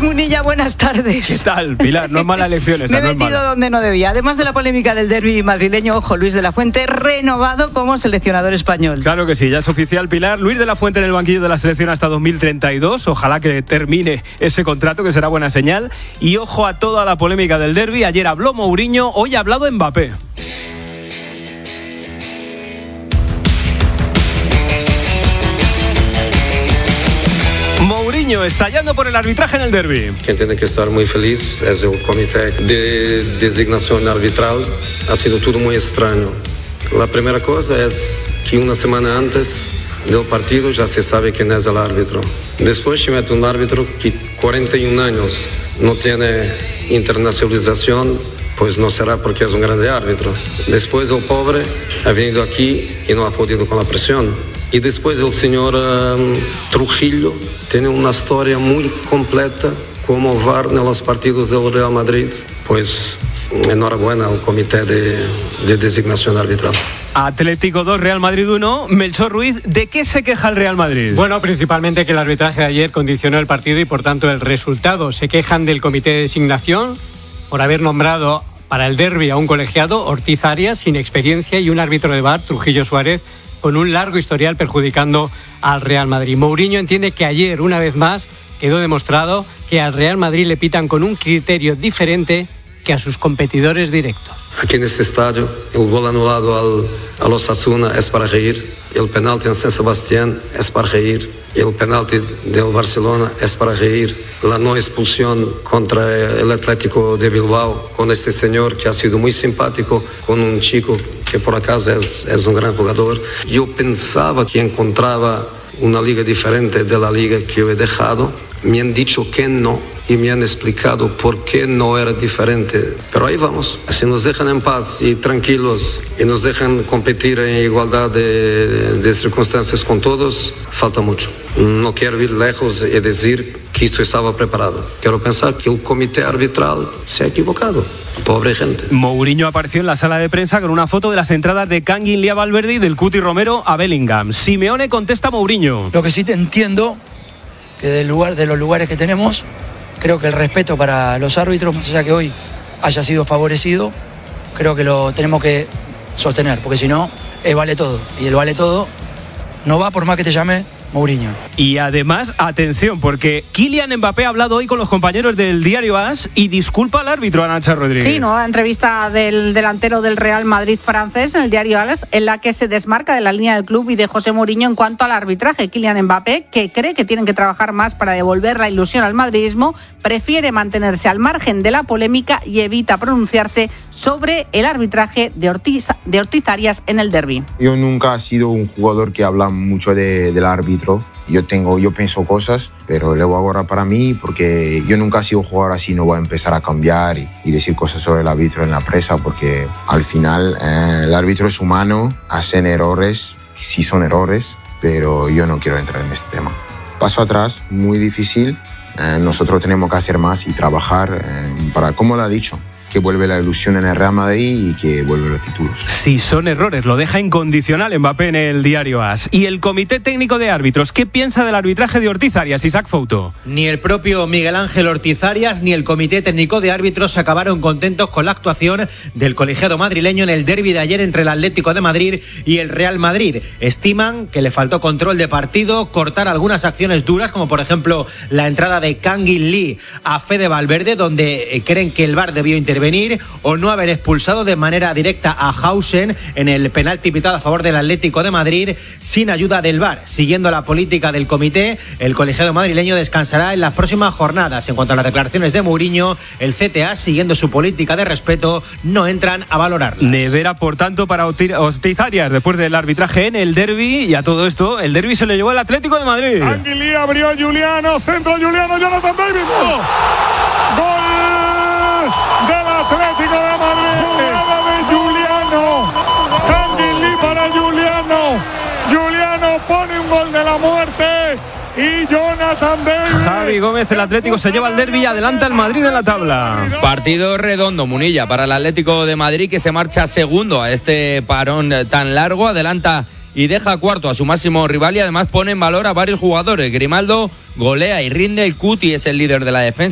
Munilla, buenas tardes. ¿Qué tal, Pilar? No es mala elección esa. Me he metido donde no debía. Además de la polémica del derbi madrileño, ojo, Luis de la Fuente renovado como seleccionador español. Claro que sí, ya es oficial, Pilar. Luis de la Fuente en el banquillo de la selección hasta 2032. Ojalá que termine ese contrato, que será buena señal. Y ojo a toda la polémica del derbi. Ayer habló Mourinho, hoy ha hablado Mbappé. Mourinho estallando por el arbitraje en el derbi. Quien tiene que estar muy feliz es el comité de designación arbitral. Ha sido todo muy extraño. La primera cosa es que una semana antes del partido ya se sabe quién es el árbitro. Después se mete un árbitro que 41 años no tiene internacionalización, pues no será porque es un grande árbitro. Después el pobre ha venido aquí y no ha podido con la presión. Y después el señor Trujillo tiene una historia muy completa como VAR en los partidos del Real Madrid. Pues enhorabuena al comité de designación arbitral. Atlético 2, Real Madrid 1. Melchor Ruiz, ¿de qué se queja el Real Madrid? Bueno, principalmente que el arbitraje de ayer condicionó el partido y por tanto el resultado. Se quejan del comité de designación por haber nombrado para el derbi a un colegiado, Ortiz Arias, sin experiencia, y un árbitro de VAR, Trujillo Suárez, con un largo historial perjudicando al Real Madrid. Mourinho entiende que ayer, una vez más, quedó demostrado que al Real Madrid le pitan con un criterio diferente que a sus competidores directos. Aquí en este estadio, el gol anulado al Osasuna es para reír, el penalti en San Sebastián es para reír, y el penalti del Barcelona es para reír, la no expulsión contra el Atlético de Bilbao con este señor que ha sido muy simpático con un chico que por acaso es un gran jugador. Yo pensaba que encontraba una liga diferente de la liga que yo he dejado. Me han dicho que no y me han explicado por qué no era diferente. Pero ahí vamos. Si nos dejan en paz y tranquilos y nos dejan competir en igualdad de circunstancias con todos, falta mucho. No quiero ir lejos y decir que esto estaba preparado. Quiero pensar que el comité arbitral se ha equivocado. Pobre gente. Mourinho apareció en la sala de prensa con una foto de las entradas de Kangin a Valverde y del Cuti Romero a Bellingham. Simeone contesta a Mourinho. Lo que sí te entiendo, que de los lugares que tenemos, creo que el respeto para los árbitros, más allá que hoy haya sido favorecido, creo que lo tenemos que sostener, porque si no, vale todo. Y el vale todo no va por más que te llame Mourinho. Y además, atención, porque Kylian Mbappé ha hablado hoy con los compañeros del diario AS y disculpa al árbitro, Arantxa Rodríguez. Sí, nueva entrevista del delantero del Real Madrid francés en el diario AS, en la que se desmarca de la línea del club y de José Mourinho en cuanto al arbitraje. Kylian Mbappé, que cree que tienen que trabajar más para devolver la ilusión al madridismo, prefiere mantenerse al margen de la polémica y evita pronunciarse sobre el arbitraje de Ortiz Arias en el derbi. Yo nunca he sido un jugador que habla mucho del árbitro. Yo pienso cosas, pero lo hago ahora para mí porque yo nunca he sido un jugador así. No voy a empezar a cambiar y decir cosas sobre el árbitro en la prensa, porque al final el árbitro es humano, hacen errores, sí son errores, pero yo no quiero entrar en este tema. Paso atrás, muy difícil. Nosotros tenemos que hacer más y trabajar para, como lo ha dicho, que vuelve la ilusión en el Real Madrid y que vuelve los títulos. Si son errores, lo deja incondicional Mbappé en el diario AS. Y el comité técnico de árbitros, ¿qué piensa del arbitraje de Ortiz Arias, Isaac Fouto? Ni el propio Miguel Ángel Ortiz Arias ni el comité técnico de árbitros acabaron contentos con la actuación del colegiado madrileño en el derbi de ayer entre el Atlético de Madrid y el Real Madrid. Estiman que le faltó control de partido, cortar algunas acciones duras, como por ejemplo la entrada de Kangin Lee a Fede Valverde, donde creen que el VAR debió intervenir, o no haber expulsado de manera directa a Hausen en el penalti pitado a favor del Atlético de Madrid sin ayuda del VAR. Siguiendo la política del comité, el colegiado madrileño descansará en las próximas jornadas. En cuanto a las declaraciones de Mourinho, el CTA, siguiendo su política de respeto, no entran a valorarlas. Nevera, por tanto, para Ortiz Arias después del arbitraje en el derbi. Y a todo esto, el derbi se lo llevó el Atlético de Madrid. Anguilí abrió Juliano, centro Juliano, Jonathan David. ¡Gol! Del Atlético de Madrid. Jugada de Juliano. Kangin para Juliano. Juliano pone un gol de la muerte. Y Jonathan David. Javi Gómez, el Atlético se lleva el derbi y adelanta el Madrid en la tabla. Partido redondo, Munilla, para el Atlético de Madrid, que se marcha segundo a este parón tan largo. Adelanta y deja cuarto a su máximo rival y además pone en valor a varios jugadores. Grimaldo golea y rinde, el Cuti es el líder de la defensa.